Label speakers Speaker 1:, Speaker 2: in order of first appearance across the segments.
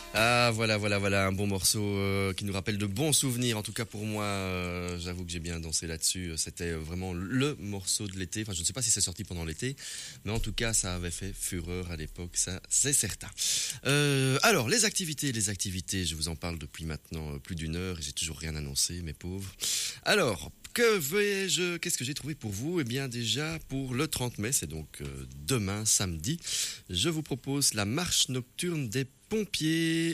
Speaker 1: Ah voilà, un bon morceau qui nous rappelle de bons souvenirs. En tout cas pour moi, j'avoue que j'ai bien dansé là-dessus. C'était vraiment le morceau de l'été. Enfin, je ne sais pas si c'est sorti pendant l'été, mais en tout cas, ça avait fait fureur à l'époque, ça c'est certain. Alors, les activités, je vous en parle depuis maintenant plus d'une heure et j'ai toujours rien annoncé, mes pauvres. Alors, qu'est-ce que j'ai trouvé pour vous? Eh bien, déjà, pour le 30 mai, c'est donc demain, samedi, je vous propose la marche nocturne des pompiers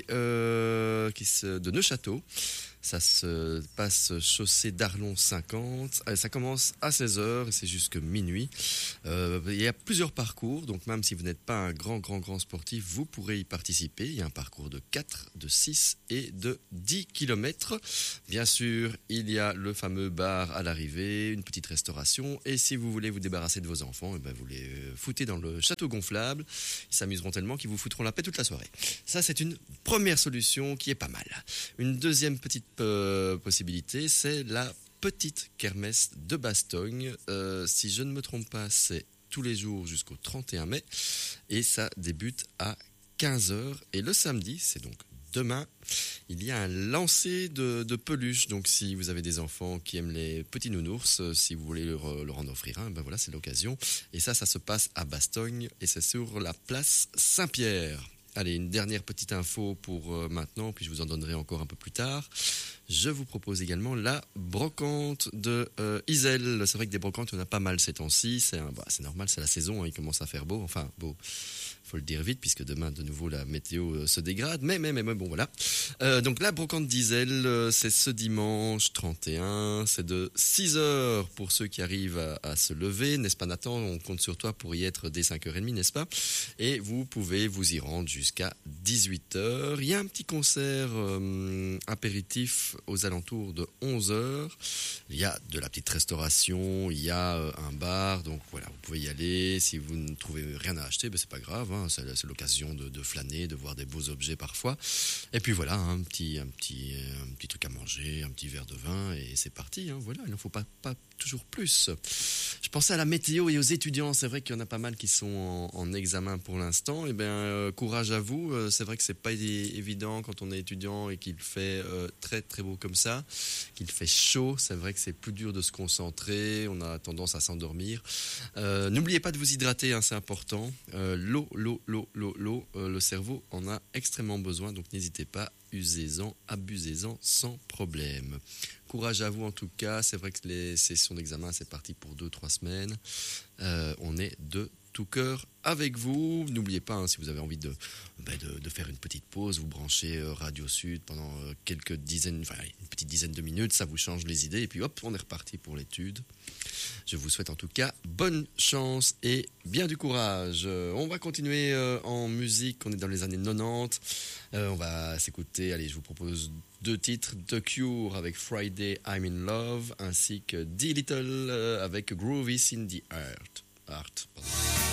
Speaker 1: de Neufchâteau. Ça se passe chaussée d'Arlon 50. Ça commence à 16h et c'est jusque minuit. Il y a plusieurs parcours, donc même si vous n'êtes pas un grand sportif, vous pourrez y participer. Il y a un parcours de 4, de 6 et de 10 kilomètres. Bien sûr, il y a le fameux bar à l'arrivée, une petite restauration. Et si vous voulez vous débarrasser de vos enfants, eh ben vous les foutez dans le château gonflable. Ils s'amuseront tellement qu'ils vous foutront la paix toute la soirée. Ça, c'est une première solution qui est pas mal. Une deuxième petite possibilité, c'est la petite kermesse de Bastogne. Si je ne me trompe pas, c'est tous les jours jusqu'au 31 mai et ça débute à 15h. Et le samedi, c'est donc demain, il y a un lancer de peluches. Donc si vous avez des enfants qui aiment les petits nounours, si vous voulez leur en offrir un, ben voilà, c'est l'occasion. Et ça se passe à Bastogne et c'est sur la place Saint-Pierre. Allez, une dernière petite info pour maintenant, puis je vous en donnerai encore un peu plus tard. Je vous propose également la brocante de Iselle. C'est vrai que des brocantes, il y en a pas mal ces temps-ci. C'est normal, c'est la saison, hein, il commence à faire beau. Enfin, beau, faut le dire vite, puisque demain, de nouveau, la météo se dégrade. Mais bon, voilà. Donc la brocante d'Iselle, c'est ce dimanche 31. C'est de 6h pour ceux qui arrivent à se lever. N'est-ce pas, Nathan? On compte sur toi pour y être dès 5h30, n'est-ce pas? Et vous pouvez vous y rendre jusqu'à 18h. Il y a un petit concert apéritif aux alentours de 11h. Il y a de la petite restauration, il y a un bar, donc voilà, vous pouvez y aller. Si vous ne trouvez rien à acheter, ben c'est pas grave, hein, c'est l'occasion de flâner, de voir des beaux objets parfois. Et puis voilà, un petit truc à manger, un petit verre de vin et c'est parti. Hein, voilà, il n'en faut pas toujours plus. Je pensais à la météo et aux étudiants. C'est vrai qu'il y en a pas mal qui sont en examen pour l'instant. Eh bien, courage à vous. C'est vrai que c'est pas évident quand on est étudiant et qu'il fait très beau comme ça, qu'il fait chaud. C'est vrai que c'est plus dur de se concentrer. On a tendance à s'endormir. N'oubliez pas de vous hydrater, hein, c'est important. L'eau. Le cerveau en a extrêmement besoin. Donc n'hésitez pas. Usez-en, abusez-en sans problème. Courage à vous en tout cas. C'est vrai que les sessions d'examen, c'est parti pour 2-3 semaines. On est de tout cœur avec vous. N'oubliez pas, hein, si vous avez envie de faire une petite pause, vous branchez Radio Sud pendant une petite dizaine de minutes, ça vous change les idées et puis hop, on est reparti pour l'étude. Je vous souhaite en tout cas bonne chance et bien du courage. On va continuer en musique, on est dans les années 90. On va s'écouter, allez, je vous propose 2 titres, The Cure avec Friday I'm in Love, ainsi que D-Little avec Groovy in the Art.